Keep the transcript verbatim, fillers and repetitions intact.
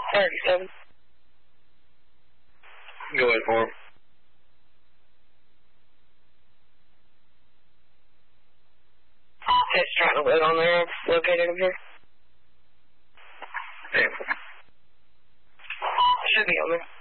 thirty-seven. Go ahead for him. Just trying to load on there. Located him here. Yeah. Should be on there.